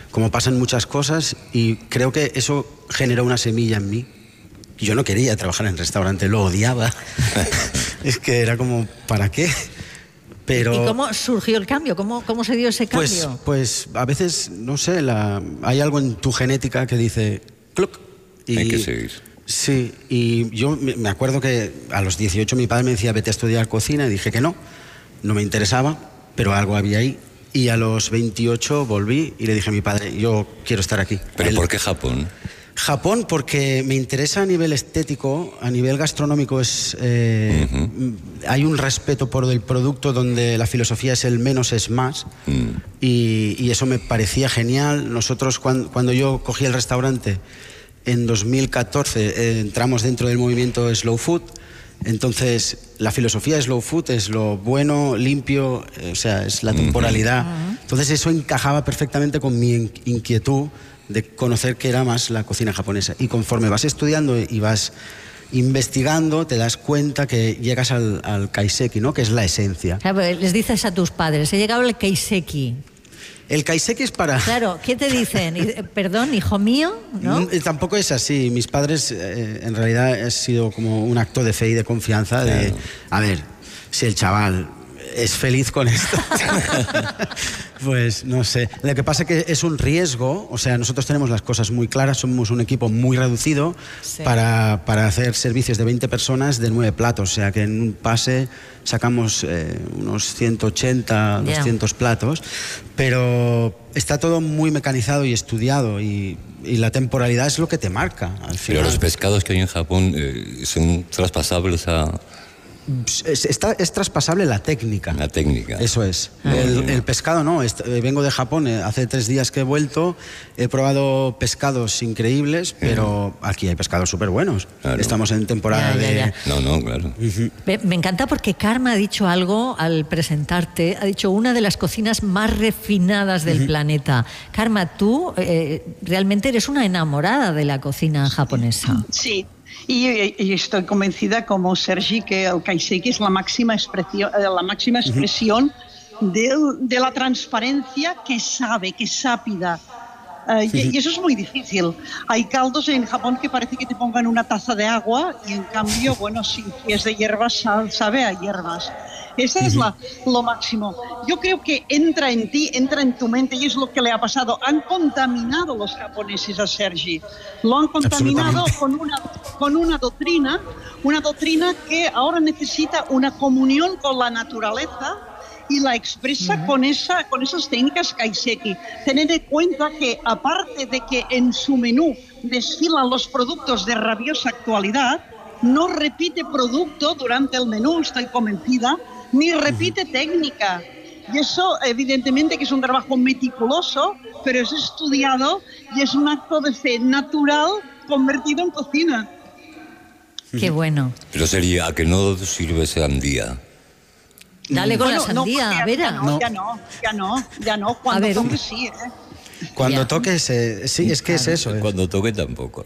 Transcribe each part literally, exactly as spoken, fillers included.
como pasan muchas cosas, y creo que eso generó una semilla en mí. Yo no quería trabajar en restaurante, lo odiaba. Es que era como, ¿para qué? Pero, ¿y cómo surgió el cambio? ¿Cómo, cómo se dio ese cambio? Pues, pues a veces, no sé, la, hay algo en tu genética que dice ¡cluc! Y, hay que seguir. Sí, y yo me acuerdo que a los dieciocho mi padre me decía vete a estudiar cocina, y dije que no, no me interesaba, pero algo había ahí. Y a los veintiocho volví y le dije a mi padre, yo quiero estar aquí. ¿Pero Él, por qué Japón? Japón porque me interesa a nivel estético, a nivel gastronómico es eh, uh-huh. hay un respeto por el producto donde la filosofía es el menos es más, uh-huh. y, y eso me parecía genial. Nosotros cuando, cuando yo cogí el restaurante en dos mil catorce eh, entramos dentro del movimiento Slow Food. Entonces la filosofía de Slow Food es lo bueno, limpio, eh, o sea, es la temporalidad. Uh-huh. Entonces eso encajaba perfectamente con mi inquietud de conocer qué era más la cocina japonesa. Y conforme vas estudiando y vas investigando, te das cuenta que llegas al, al kaiseki, ¿no? Que es la esencia. Claro, les dices a tus padres, he llegado al kaiseki. El kaiseki es para... Claro, ¿qué te dicen? Perdón, hijo mío, ¿no? Tampoco es así. Mis padres, eh, en realidad, ha sido como un acto de fe y de confianza. Claro. De, a ver, si el chaval es feliz con esto, pues no sé. Lo que pasa es que es un riesgo, o sea, nosotros tenemos las cosas muy claras, somos un equipo muy reducido, sí. para, para hacer servicios de veinte personas de nueve platos, o sea que en un pase sacamos eh, unos ciento ochenta, yeah. doscientos platos, pero está todo muy mecanizado y estudiado, y, y la temporalidad es lo que te marca al final. Pero los pescados que hay en Japón eh, son traspasables a... Es, está, es traspasable la técnica. La técnica. Eso es. Ah, el, el pescado no. Est- vengo de Japón, eh, hace tres días que he vuelto, he probado pescados increíbles, pero aquí hay pescados súper buenos. Claro. Estamos en temporada ya, ya, ya. de... No, no, claro. Uh-huh. Me, me encanta porque Karma ha dicho algo al presentarte, ha dicho una de las cocinas más refinadas del uh-huh. planeta. Karma, tú eh, realmente eres una enamorada de la cocina japonesa. Sí. Y, y estoy convencida, como Sergi, que el kaiseki es la máxima expresión, la máxima expresión de, de la transparencia que sabe, que es sápida. Uh, y, y eso es muy difícil. Hay caldos en Japón que parece que te pongan una taza de agua y en cambio, bueno, si es de hierbas, sabe a hierbas. Esa es la, lo máximo. Yo creo que entra en ti, entra en tu mente, y es lo que le ha pasado. Han contaminado los japoneses a Sergi. Lo han contaminado con una, con una doctrina, una doctrina que ahora necesita una comunión con la naturaleza y la expresa uh-huh. con, esa, con esas técnicas kaiseki. Tened en cuenta que, aparte de que en su menú desfilan los productos de rabiosa actualidad, no repite producto durante el menú, estoy convencida, ni repite uh-huh. técnica. Y eso, evidentemente, que es un trabajo meticuloso, pero es estudiado y es un acto de fe natural convertido en cocina. Qué bueno. Pero sería, ¿a que no sirve sandía? Dale con bueno, la sandía, no, ya, Vera. Ya no, ya no, ya no, ya no. Cuando ver, toque sí, ¿eh? Cuando ya. toques, eh, sí, es que claro. es eso. Eh. Cuando toque tampoco.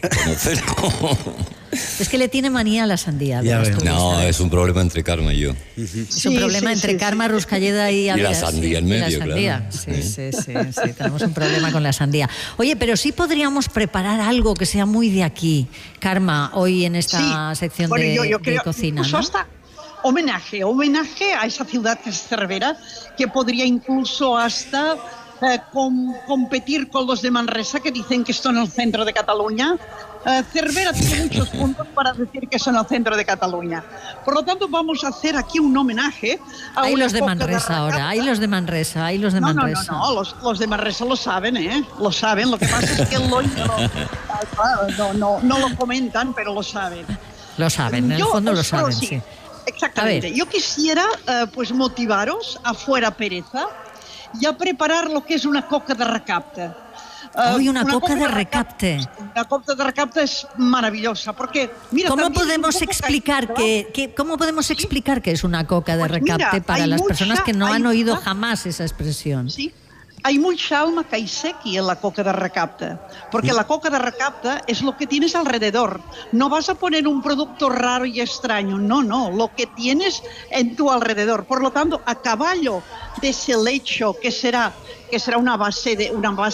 Es que le tiene manía a la sandía. No, es un problema entre Karma y yo. Uh-huh. Es sí, un problema sí, entre sí, Karma, sí. Ruscalleda y Javier. Y la sandía en medio, y la sandía. Claro. Sí, sí, sí, sí, tenemos un problema con la sandía. Oye, pero sí podríamos preparar algo que sea muy de aquí, Karma, hoy en esta sí. sección bueno, de, yo, yo creo, de cocina, ¿no? Hasta homenaje, homenaje a esa ciudad que es Cervera, que podría incluso hasta... Eh, com, competir con los de Manresa, que dicen que están en el centro de Cataluña. Eh, Cervera tiene muchos puntos para decir que son el centro de Cataluña. Por lo tanto, vamos a hacer aquí un homenaje a hay una los de Manresa de ahora, hay los de Manresa, hay los de no, Manresa. No, no, no, los, los de Manresa lo saben, ¿eh? Lo saben, lo que pasa es que lo, no, no, no lo comentan, pero lo saben. Lo saben, en el Yo, fondo lo saben, sí. sí. Exactamente. Yo quisiera, eh, pues, motivaros a fuera pereza y a preparar lo que es una coca de recapte. Uh, Uy, una, una coca, coca de recapte. La coca de recapte es maravillosa, porque mira, ¿Cómo podemos explicar que, que cómo podemos ¿Sí? explicar que es una coca de pues recapte mira, para las mucha, personas que no han oído mucha, jamás esa expresión? Sí. Hay mucha alma kaiseki en la coca de recapte, porque la coca de recapte es lo que tienes alrededor. No vas a poner un producto raro y extraño, no, no, lo que tienes en tu alrededor. Por lo tanto, a caballo de ese lecho que será, que será una base de una base